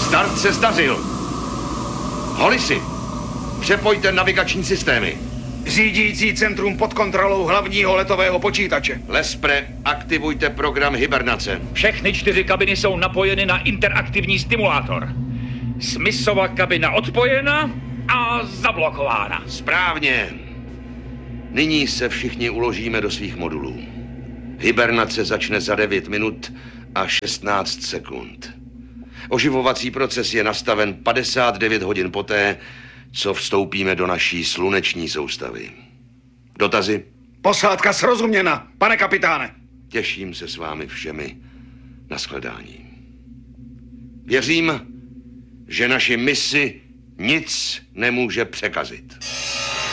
Start se zdařil. Holisi, přepojte navigační systémy. Řídící centrum pod kontrolou hlavního letového počítače. Lespre, aktivujte program hibernace. Všechny 4 kabiny jsou napojeny na interaktivní stimulátor. Smithsova kabina odpojena a zablokována. Správně. Nyní se všichni uložíme do svých modulů. Hibernace začne za 9 minut a 16 sekund. Oživovací proces je nastaven 59 hodin poté, co vstoupíme do naší sluneční soustavy. Dotazy? Posádka srozuměna, pane kapitáne. Těším se s vámi všemi. Nashledání. Věřím, že naši misi nic nemůže překazit.